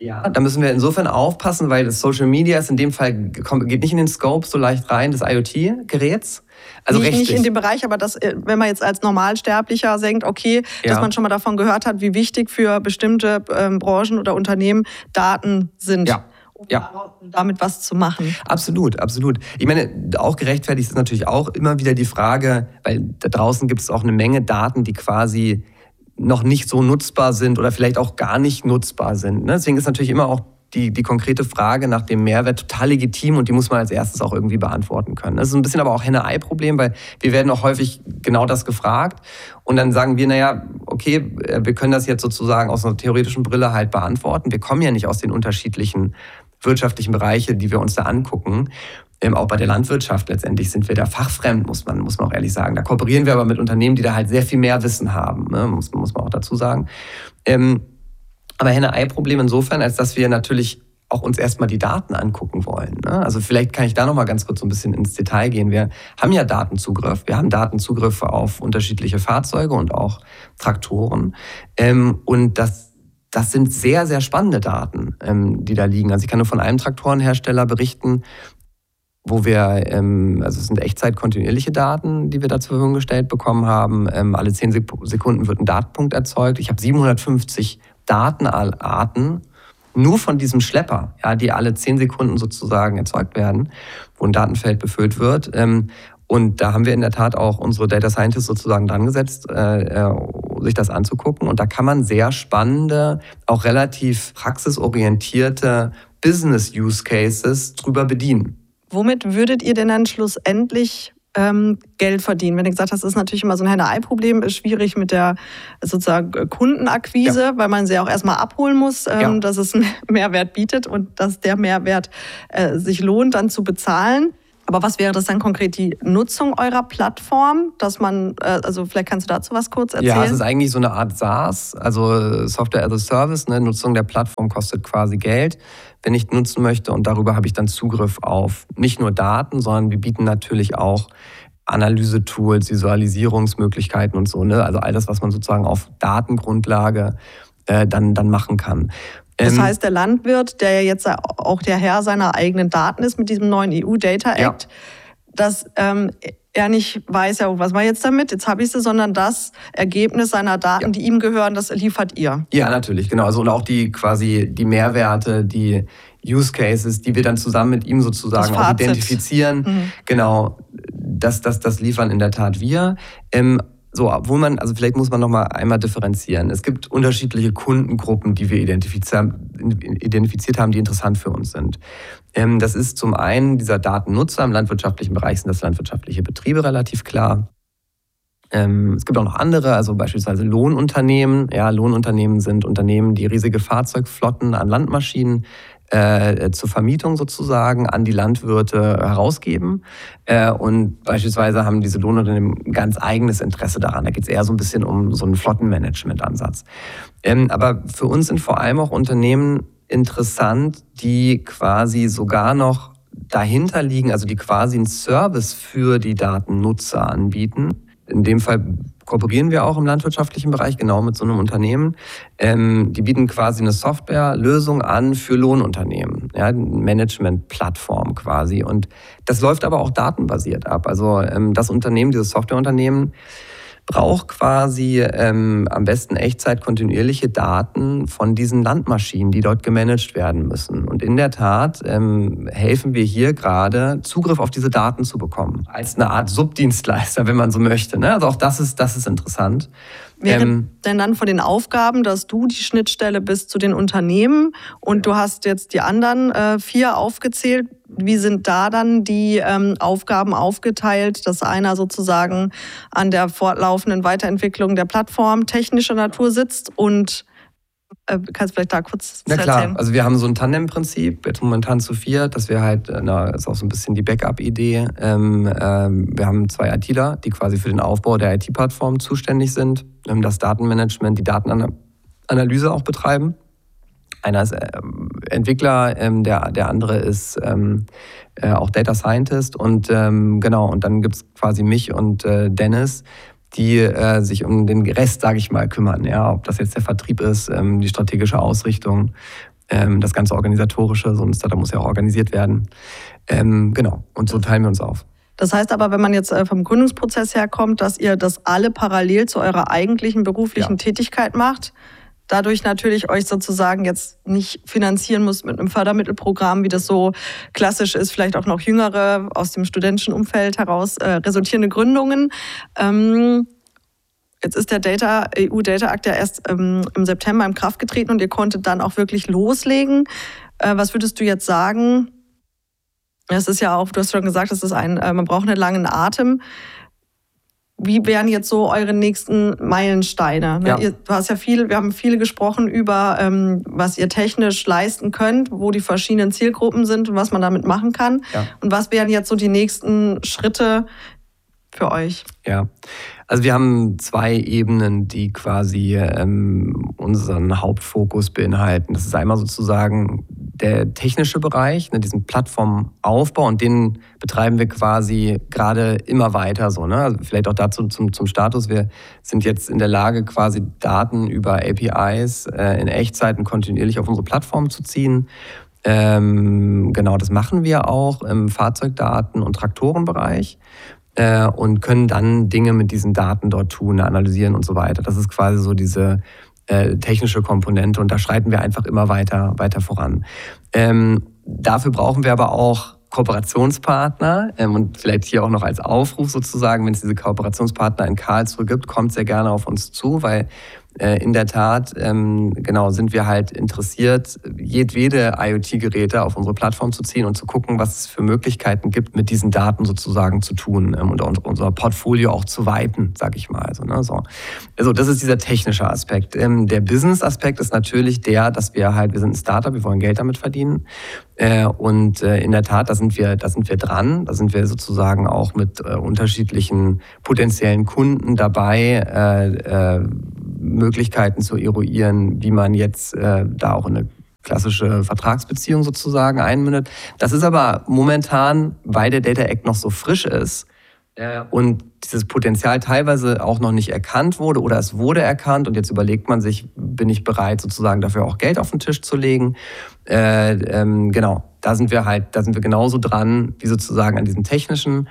Ja, da müssen wir insofern aufpassen, weil das Social Media ist in dem Fall, geht nicht in den Scope so leicht rein des IoT-Geräts. Also nicht, rechtlich. nicht in dem Bereich, aber das, wenn man jetzt als Normalsterblicher denkt, okay, ja. dass man schon mal davon gehört hat, wie wichtig für bestimmte ähm, Branchen oder Unternehmen Daten sind. Ja. Um ja. damit was zu machen. Absolut, absolut. Ich meine, auch gerechtfertigt ist natürlich auch immer wieder die Frage, weil da draußen gibt es auch eine Menge Daten, die quasi noch nicht so nutzbar sind oder vielleicht auch gar nicht nutzbar sind. Deswegen ist natürlich immer auch die, die konkrete Frage nach dem Mehrwert total legitim und die muss man als erstes auch irgendwie beantworten können. Das ist ein bisschen aber auch Henne-Ei-Problem, weil wir werden auch häufig genau das gefragt und dann sagen wir, naja, okay, wir können das jetzt sozusagen aus einer theoretischen Brille halt beantworten. Wir kommen ja nicht aus den unterschiedlichen wirtschaftlichen Bereichen, die wir uns da angucken. Ähm, auch bei der Landwirtschaft letztendlich sind wir da fachfremd, muss man, muss man auch ehrlich sagen. Da kooperieren wir aber mit Unternehmen, die da halt sehr viel mehr Wissen haben, ne? muss, muss man auch dazu sagen. Ähm, aber Henne-Ei-Problem insofern, als dass wir natürlich auch uns erstmal die Daten angucken wollen. Ne? Also vielleicht kann ich da noch mal ganz kurz so ein bisschen ins Detail gehen. Wir haben ja Datenzugriff. Wir haben Datenzugriff auf unterschiedliche Fahrzeuge und auch Traktoren. Ähm, und das, das sind sehr, sehr spannende Daten, ähm, die da liegen. Also ich kann nur von einem Traktorenhersteller berichten, wo wir, ähm, also es sind Echtzeit kontinuierliche Daten, die wir da zur Verfügung gestellt bekommen haben. Ähm, alle zehn Sekunden wird ein Datenpunkt erzeugt. Ich habe siebenhundertfünfzig Datenarten nur von diesem Schlepper, ja, die alle zehn Sekunden sozusagen erzeugt werden, wo ein Datenfeld befüllt wird. Ähm, und da haben wir in der Tat auch unsere Data Scientists sozusagen dran gesetzt, äh, sich das anzugucken. Und da kann man sehr spannende, auch relativ praxisorientierte Business-Use-Cases drüber bedienen. Womit würdet ihr denn dann schlussendlich ähm, Geld verdienen? Wenn du gesagt hast, das ist natürlich immer so ein Henne-Ei-Problem, ist schwierig mit der sozusagen Kundenakquise, ja. weil man sie auch erstmal abholen muss, ähm, ja. dass es einen Mehrwert bietet und dass der Mehrwert äh, sich lohnt, dann zu bezahlen. Aber was wäre das dann konkret, die Nutzung eurer Plattform, dass man, äh, also vielleicht kannst du dazu was kurz erzählen? Ja, es ist eigentlich so eine Art SaaS, also Software as a Service. Ne? Nutzung der Plattform kostet quasi Geld, wenn ich nutzen möchte. Und darüber habe ich dann Zugriff auf nicht nur Daten, sondern wir bieten natürlich auch Analyse-Tools, Visualisierungsmöglichkeiten und so. Ne? Also all das, was man sozusagen auf Datengrundlage äh, dann, dann machen kann. Das heißt, der Landwirt, der ja jetzt auch der Herr seiner eigenen Daten ist mit diesem neuen E U-Data Act, ja. dass ähm, er nicht weiß, ja, was war jetzt damit, jetzt habe ich sie, sondern das Ergebnis seiner Daten, ja. die ihm gehören, das liefert ihr. Ja, natürlich, genau. Also und auch die quasi die Mehrwerte, die Use Cases, die wir dann zusammen mit ihm sozusagen auch identifizieren. Mhm. Genau, das, das, das liefern in der Tat wir. Ähm, So, obwohl man, also vielleicht muss man noch mal einmal differenzieren. Es gibt unterschiedliche Kundengruppen, die wir identifiziert, identifiziert haben, die interessant für uns sind. Das ist zum einen dieser Datennutzer. Im landwirtschaftlichen Bereich sind das landwirtschaftliche Betriebe relativ klar. Es gibt auch noch andere, also beispielsweise Lohnunternehmen. Ja, Lohnunternehmen sind Unternehmen, die riesige Fahrzeugflotten an Landmaschinen Äh, zur Vermietung sozusagen an die Landwirte herausgeben. Äh, und beispielsweise haben diese Lohnunternehmen ein ganz eigenes Interesse daran. Da geht es eher so ein bisschen um so einen Flottenmanagement-Ansatz. Ähm, aber für uns sind vor allem auch Unternehmen interessant, die quasi sogar noch dahinter liegen, also die quasi einen Service für die Datennutzer anbieten. In dem Fall kooperieren wir auch im landwirtschaftlichen Bereich genau mit so einem Unternehmen. Ähm, die bieten quasi eine Softwarelösung an für Lohnunternehmen, ja, eine Management-Plattform quasi. Und das läuft aber auch datenbasiert ab. Also ähm, das Unternehmen, dieses Softwareunternehmen, braucht quasi ähm, am besten Echtzeit kontinuierliche Daten von diesen Landmaschinen, die dort gemanagt werden müssen. Und in der Tat ähm, helfen wir hier gerade, Zugriff auf diese Daten zu bekommen. Als eine Art Subdienstleister, wenn man so möchte. Ne? Also auch das ist, das ist interessant. Wäre ähm, denn dann von den Aufgaben, dass du die Schnittstelle bist zu den Unternehmen und du hast jetzt die anderen äh, vier aufgezählt. Wie sind da dann die ähm, Aufgaben aufgeteilt, dass einer sozusagen an der fortlaufenden Weiterentwicklung der Plattform technischer Natur sitzt und äh, kannst du vielleicht da kurz Na klar, erzählen? Also wir haben so ein Tandem-Prinzip, jetzt momentan zu vier, dass wir halt, na, ist auch so ein bisschen die Backup-Idee. Ähm, ähm, wir haben zwei ITler, die quasi für den Aufbau der I T-Plattform zuständig sind, ähm, das Datenmanagement, die Datenanalyse auch betreiben. Einer ist ähm, Entwickler, ähm, der, der andere ist ähm, äh, auch Data Scientist und ähm, genau, und dann gibt es quasi mich und äh, Dennis, die äh, sich um den Rest, sage ich mal, kümmern. Ja, ob das jetzt der Vertrieb ist, ähm, die strategische Ausrichtung Ähm, das ganze Organisatorische, so ein Startup muss ja auch organisiert werden. Ähm, genau, und so teilen wir uns auf. Das heißt aber, wenn man jetzt vom Gründungsprozess herkommt, dass ihr das alle parallel zu eurer eigentlichen beruflichen ja. Tätigkeit macht, dadurch natürlich euch sozusagen jetzt nicht finanzieren müsst mit einem Fördermittelprogramm, wie das so klassisch ist, vielleicht auch noch jüngere, aus dem studentischen Umfeld heraus äh, resultierende Gründungen. Ähm, jetzt ist der Data, E U Data Act ja erst ähm, im September in Kraft getreten und ihr konntet dann auch wirklich loslegen. Äh, was würdest du jetzt sagen? Es ist ja auch, du hast schon gesagt, es ist ein, man braucht einen langen Atem. Wie wären jetzt so eure nächsten Meilensteine? Ja. Ihr, du hast ja viel, wir haben viel gesprochen über, ähm, was ihr technisch leisten könnt, wo die verschiedenen Zielgruppen sind und was man damit machen kann. Ja. Und was wären jetzt so die nächsten Schritte für euch? Ja, also wir haben zwei Ebenen, die quasi ähm, unseren Hauptfokus beinhalten. Das ist einmal sozusagen der technische Bereich, ne, diesen Plattformaufbau, und den betreiben wir quasi gerade immer weiter so. Ne? Also vielleicht auch dazu zum, zum Status. Wir sind jetzt in der Lage, quasi Daten über A P Is äh, in Echtzeit und kontinuierlich auf unsere Plattform zu ziehen. Ähm, genau, das machen wir auch im Fahrzeugdaten- und Traktorenbereich. Äh, und können dann Dinge mit diesen Daten dort tun, analysieren und so weiter. Das ist quasi so diese äh, technische Komponente, und da schreiten wir einfach immer weiter, weiter voran. Ähm, dafür brauchen wir aber auch Kooperationspartner, ähm, und vielleicht hier auch noch als Aufruf sozusagen, wenn es diese Kooperationspartner in Karlsruhe gibt, kommt sehr gerne auf uns zu, weil äh, in der Tat ähm, genau sind wir halt interessiert, jedwede IoT-Geräte auf unsere Plattform zu ziehen und zu gucken, was es für Möglichkeiten gibt, mit diesen Daten sozusagen zu tun, ähm, und unser Portfolio auch zu weiten, sag ich mal. Also, ne, so. Also das ist dieser technische Aspekt. Ähm, der Business-Aspekt ist natürlich der, dass wir halt, wir sind ein Startup, wir wollen Geld damit verdienen. Äh, und äh, in der Tat, da sind wir, da sind wir dran. Da sind wir sozusagen auch mit äh, unterschiedlichen potenziellen Kunden dabei, äh, äh, Möglichkeiten zu eruieren, wie man jetzt äh, da auch in eine klassische Vertragsbeziehung sozusagen einmündet. Das ist aber momentan, weil der Data Act noch so frisch ist äh, und dieses Potenzial teilweise auch noch nicht erkannt wurde oder es wurde erkannt und jetzt überlegt man sich, bin ich bereit sozusagen dafür auch Geld auf den Tisch zu legen. Äh, ähm, genau, da sind wir halt, da sind wir genauso dran wie sozusagen an diesem technischen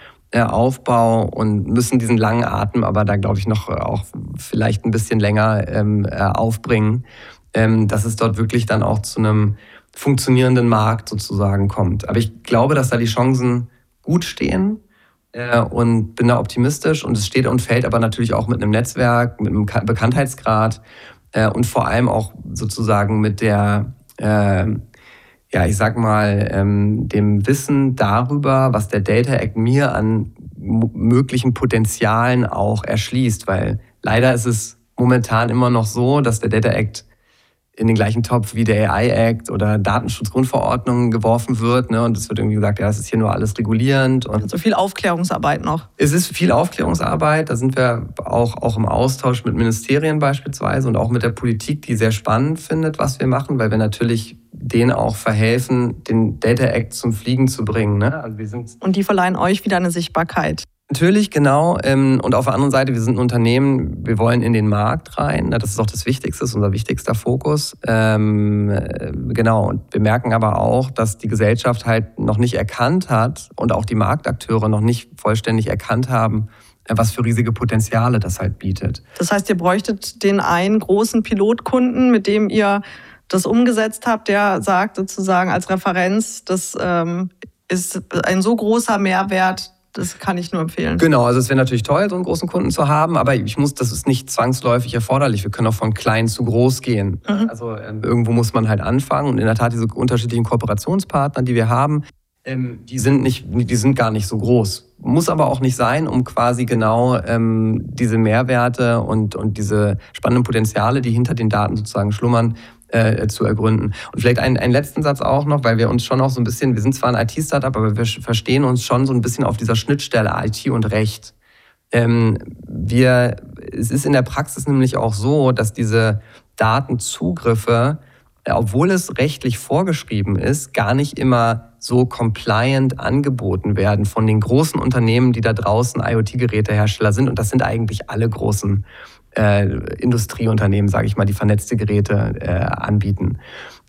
Aufbau und müssen diesen langen Atem aber da, glaube ich, noch auch vielleicht ein bisschen länger ähm, aufbringen, ähm, dass es dort wirklich dann auch zu einem funktionierenden Markt sozusagen kommt. Aber ich glaube, dass da die Chancen gut stehen äh, und bin da optimistisch, und es steht und fällt aber natürlich auch mit einem Netzwerk, mit einem Bekanntheitsgrad äh, und vor allem auch sozusagen mit der äh, ja, ich sag mal, ähm, dem Wissen darüber, was der Data Act mir an m- möglichen Potenzialen auch erschließt. Weil leider ist es momentan immer noch so, dass der Data Act in den gleichen Topf wie der A I Act oder Datenschutzgrundverordnung geworfen wird. Ne? Und es wird irgendwie gesagt, ja, das ist hier nur alles regulierend. Und so viel Aufklärungsarbeit noch. Es ist viel Aufklärungsarbeit. Da sind wir auch, auch im Austausch mit Ministerien beispielsweise und auch mit der Politik, die sehr spannend findet, was wir machen, weil wir natürlich denen auch verhelfen, den Data Act zum Fliegen zu bringen. Ne? Also wir sind und die verleihen euch wieder eine Sichtbarkeit. Natürlich, genau. Und auf der anderen Seite, wir sind ein Unternehmen, wir wollen in den Markt rein. Das ist auch das Wichtigste, das ist unser wichtigster Fokus. Ähm, genau. Und wir merken aber auch, dass die Gesellschaft halt noch nicht erkannt hat und auch die Marktakteure noch nicht vollständig erkannt haben, was für riesige Potenziale das halt bietet. Das heißt, ihr bräuchtet den einen großen Pilotkunden, mit dem ihr das umgesetzt habt, der sagt sozusagen als Referenz, das ähm, ist ein so großer Mehrwert, das kann ich nur empfehlen. Genau, also es wäre natürlich toll, so einen großen Kunden zu haben, aber ich muss, das ist nicht zwangsläufig erforderlich. Wir können auch von klein zu groß gehen. Mhm. Also äh, irgendwo muss man halt anfangen, und in der Tat diese unterschiedlichen Kooperationspartner, die wir haben, ähm, die sind nicht, die sind gar nicht so groß. Muss aber auch nicht sein, um quasi genau ähm, diese Mehrwerte und, und diese spannenden Potenziale, die hinter den Daten sozusagen schlummern, Äh, zu ergründen. Und vielleicht einen, einen letzten Satz auch noch, weil wir uns schon auch so ein bisschen, wir sind zwar ein I T-Startup, aber wir verstehen uns schon so ein bisschen auf dieser Schnittstelle I T und Recht. Ähm, wir, es ist in der Praxis nämlich auch so, dass diese Datenzugriffe, äh, obwohl es rechtlich vorgeschrieben ist, gar nicht immer so compliant angeboten werden von den großen Unternehmen, die da draußen IoT-Gerätehersteller sind. Und das sind eigentlich alle großen Äh, Industrieunternehmen, sage ich mal, die vernetzte Geräte äh, anbieten.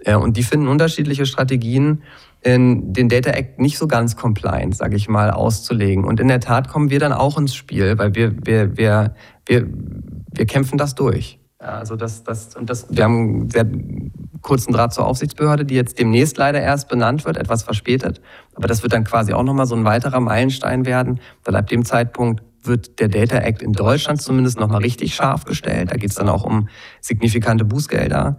Äh, und die finden unterschiedliche Strategien, in den Data Act nicht so ganz compliant, sage ich mal, auszulegen. Und in der Tat kommen wir dann auch ins Spiel, weil wir, wir, wir, wir, wir kämpfen das durch. Ja, also das, das, und das, wir haben einen sehr kurzen Draht zur Aufsichtsbehörde, die jetzt demnächst leider erst benannt wird, etwas verspätet. Aber das wird dann quasi auch nochmal so ein weiterer Meilenstein werden, weil ab dem Zeitpunkt wird der Data Act in Deutschland zumindest nochmal richtig scharf gestellt. Da geht es dann auch um signifikante Bußgelder,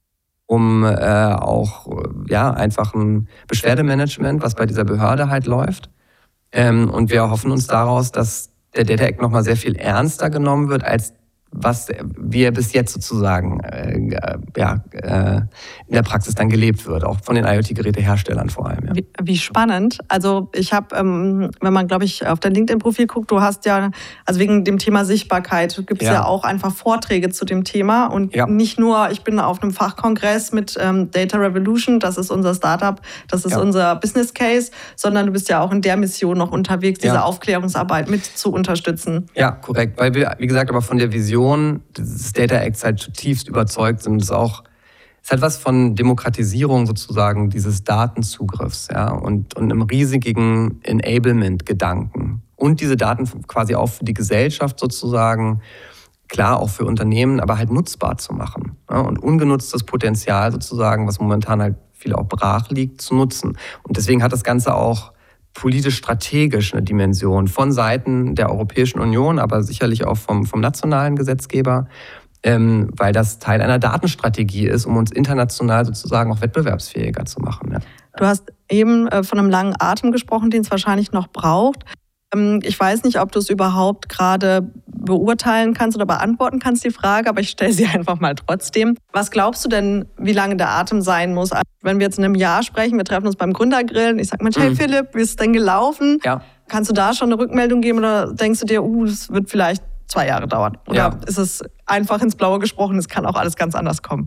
um äh, auch ja, einfach ein Beschwerdemanagement, was bei dieser Behörde halt läuft. Ähm, und wir hoffen uns daraus, dass der Data Act nochmal sehr viel ernster genommen wird, als was wir bis jetzt sozusagen äh, ja, äh, in der Praxis dann gelebt wird, auch von den IoT-Geräteherstellern vor allem. Ja. Wie, wie spannend. Also ich habe, ähm, wenn man, glaube ich, auf dein LinkedIn-Profil guckt, du hast ja, also wegen dem Thema Sichtbarkeit, gibt es ja. ja auch einfach Vorträge zu dem Thema und ja. nicht nur, ich bin auf einem Fachkongress mit ähm, Data Revolution, das ist unser Startup, das ist ja. unser Business Case, sondern du bist ja auch in der Mission noch unterwegs, diese ja. Aufklärungsarbeit mit zu unterstützen. Ja, korrekt, weil wir, wie gesagt, aber von der Vision des Data Acts halt zutiefst überzeugt sind. Es ist auch, es hat was von Demokratisierung sozusagen dieses Datenzugriffs, ja, und, und einem riesigen Enablement-Gedanken. Und diese Daten quasi auch für die Gesellschaft sozusagen, klar auch für Unternehmen, aber halt nutzbar zu machen. Ja, und ungenutztes Potenzial sozusagen, was momentan halt viel auch brach liegt, zu nutzen. Und deswegen hat das Ganze auch politisch-strategisch eine Dimension von Seiten der Europäischen Union, aber sicherlich auch vom, vom nationalen Gesetzgeber, ähm, weil das Teil einer Datenstrategie ist, um uns international sozusagen auch wettbewerbsfähiger zu machen. Ja. Du hast eben äh, von einem langen Atem gesprochen, den es wahrscheinlich noch braucht. Ähm, ich weiß nicht, ob du es überhaupt gerade beurteilen kannst oder beantworten kannst, die Frage, aber ich stelle sie einfach mal trotzdem. Was glaubst du denn, wie lange der Atem sein muss? Also, wenn wir jetzt in einem Jahr sprechen, wir treffen uns beim Gründergrillen, ich sage, Mensch, hey mhm. Philipp, wie ist es denn gelaufen? Ja. Kannst du da schon eine Rückmeldung geben oder denkst du dir, uh, das wird vielleicht zwei Jahre dauern? Oder ja. ist es einfach ins Blaue gesprochen, es kann auch alles ganz anders kommen?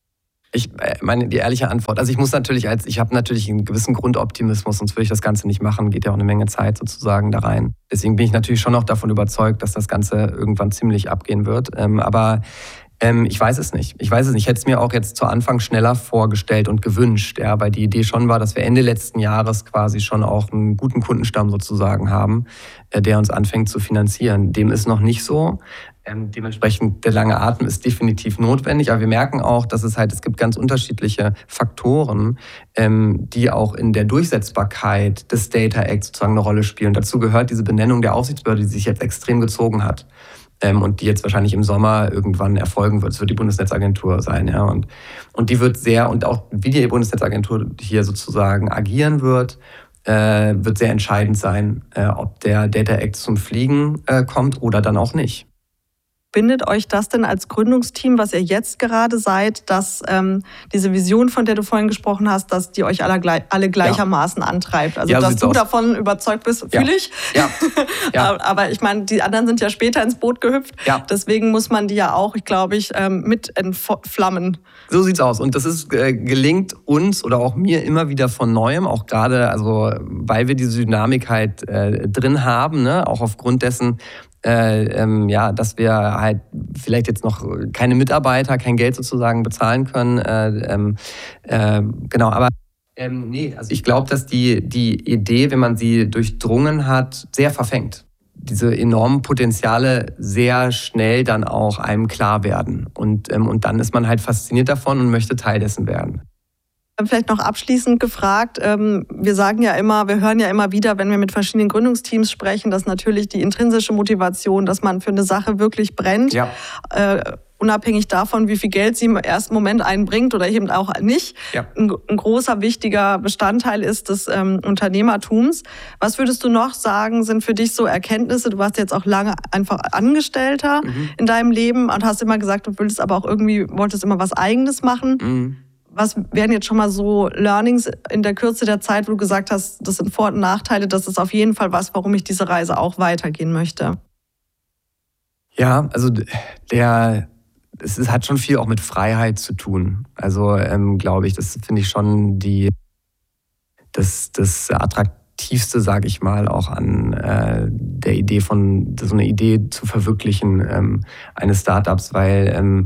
Ich meine, die ehrliche Antwort, also ich muss natürlich als, ich habe natürlich einen gewissen Grundoptimismus, sonst würde ich das Ganze nicht machen, geht ja auch eine Menge Zeit sozusagen da rein. Deswegen bin ich natürlich schon noch davon überzeugt, dass das Ganze irgendwann ziemlich abgehen wird. Ähm, aber ähm, ich weiß es nicht. Ich weiß es nicht. Ich hätte es mir auch jetzt zu Anfang schneller vorgestellt und gewünscht, ja, weil die Idee schon war, dass wir Ende letzten Jahres quasi schon auch einen guten Kundenstamm sozusagen haben, äh, der uns anfängt zu finanzieren. Dem ist noch nicht so. Ähm, dementsprechend der lange Atem ist definitiv notwendig, aber wir merken auch, dass es halt, es gibt ganz unterschiedliche Faktoren, ähm, die auch in der Durchsetzbarkeit des Data Act sozusagen eine Rolle spielen. Dazu gehört diese Benennung der Aufsichtsbehörde, die sich jetzt extrem gezogen hat ähm, und die jetzt wahrscheinlich im Sommer irgendwann erfolgen wird. Es wird die Bundesnetzagentur sein, ja, und, und die wird sehr, und auch wie die Bundesnetzagentur hier sozusagen agieren wird, äh, wird sehr entscheidend sein, äh, ob der Data Act zum Fliegen äh, kommt oder dann auch nicht. Bindet euch das denn als Gründungsteam, was ihr jetzt gerade seid, dass ähm, diese Vision, von der du vorhin gesprochen hast, dass die euch alle, alle gleichermaßen ja. antreibt? Also, ja, so dass du aus. davon überzeugt bist, fühle ja. ich. Ja. Ja. Aber ich meine, die anderen sind ja später ins Boot gehüpft. Ja. Deswegen muss man die ja auch, ich glaube ich, mit entflammen. So sieht's aus. Und das ist äh, gelingt uns oder auch mir immer wieder von Neuem, auch gerade, also weil wir diese Dynamik halt äh, drin haben, ne? Auch aufgrund dessen, Äh, ähm, ja, dass wir halt vielleicht jetzt noch keine Mitarbeiter, kein Geld sozusagen bezahlen können. Äh, ähm, äh, genau, aber ähm, nee, also ich glaube, dass die, die Idee, wenn man sie durchdrungen hat, sehr verfängt. Diese enormen Potenziale sehr schnell dann auch einem klar werden. Und, ähm, und dann ist man halt fasziniert davon und möchte Teil dessen werden. Vielleicht noch abschließend gefragt, wir sagen ja immer, wir hören ja immer wieder, wenn wir mit verschiedenen Gründungsteams sprechen, dass natürlich die intrinsische Motivation, dass man für eine Sache wirklich brennt, ja. äh, unabhängig davon, wie viel Geld sie im ersten Moment einbringt oder eben auch nicht, ja. ein, ein großer, wichtiger Bestandteil ist des ähm, Unternehmertums. Was würdest du noch sagen, sind für dich so Erkenntnisse? Du warst jetzt auch lange einfach Angestellter mhm. in deinem Leben und hast immer gesagt, du willst aber auch irgendwie, wolltest immer was Eigenes machen. Mhm. Was wären jetzt schon mal so Learnings in der Kürze der Zeit, wo du gesagt hast, das sind Vor- und Nachteile, das ist auf jeden Fall was, warum ich diese Reise auch weitergehen möchte? Ja, also der, es, es hat schon viel auch mit Freiheit zu tun. Also ähm, glaube ich, das finde ich schon die, das, das Attraktivste, sage ich mal, auch an äh, der Idee von, so eine Idee zu verwirklichen ähm, eines Startups, weil ähm,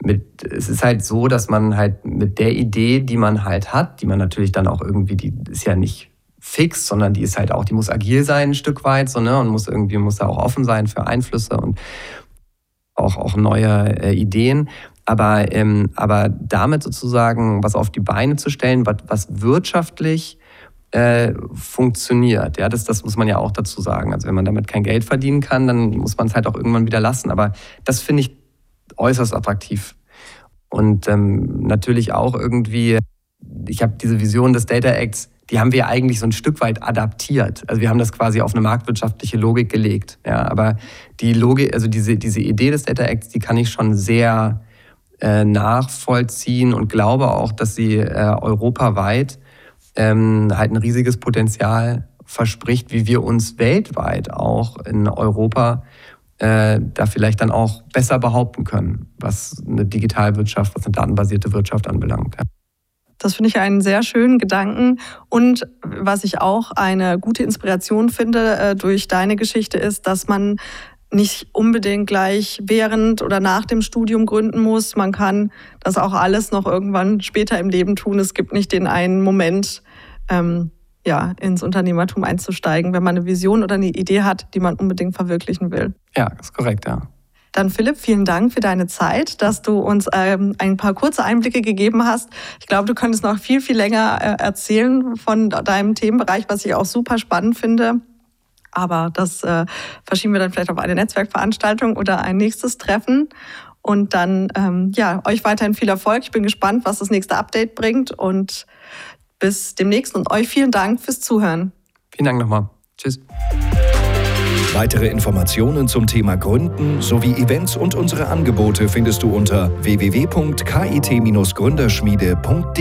mit, es ist halt so, dass man halt mit der Idee, die man halt hat, die man natürlich dann auch irgendwie, die ist ja nicht fix, sondern die ist halt auch, die muss agil sein ein Stück weit, so, ne, und muss irgendwie, muss da auch offen sein für Einflüsse und auch, auch neue äh, Ideen. Aber, ähm, aber damit sozusagen was auf die Beine zu stellen, was, was wirtschaftlich äh, funktioniert, ja, das, das muss man ja auch dazu sagen. Also wenn man damit kein Geld verdienen kann, dann muss man es halt auch irgendwann wieder lassen. Aber das finde ich äußerst attraktiv. Und ähm, natürlich auch irgendwie, ich habe diese Vision des Data Acts, die haben wir eigentlich so ein Stück weit adaptiert. Also wir haben das quasi auf eine marktwirtschaftliche Logik gelegt. Ja, aber die Logik, also diese, diese Idee des Data Acts, die kann ich schon sehr äh, nachvollziehen und glaube auch, dass sie äh, europaweit ähm, halt ein riesiges Potenzial verspricht, wie wir uns weltweit auch in Europa äh, da vielleicht dann auch besser behaupten können, was eine Digitalwirtschaft, was eine datenbasierte Wirtschaft anbelangt. Ja. Das finde ich einen sehr schönen Gedanken. Und was ich auch eine gute Inspiration finde äh, durch deine Geschichte ist, dass man nicht unbedingt gleich während oder nach dem Studium gründen muss. Man kann das auch alles noch irgendwann später im Leben tun. Es gibt nicht den einen Moment, ähm, ja, ins Unternehmertum einzusteigen, wenn man eine Vision oder eine Idee hat, die man unbedingt verwirklichen will. Ja, das ist korrekt, ja. Dann Philipp, vielen Dank für deine Zeit, dass du uns ähm, ein paar kurze Einblicke gegeben hast. Ich glaube, du könntest noch viel, viel länger äh, erzählen von deinem Themenbereich, was ich auch super spannend finde. Aber das äh, verschieben wir dann vielleicht auf eine Netzwerkveranstaltung oder ein nächstes Treffen. Und dann, ähm, ja, euch weiterhin viel Erfolg. Ich bin gespannt, was das nächste Update bringt. Und bis demnächst und euch vielen Dank fürs Zuhören. Vielen Dank nochmal. Tschüss. Weitere Informationen zum Thema Gründen sowie Events und unsere Angebote findest du unter w w w punkt k i t Bindestrich gründerschmiede punkt d e.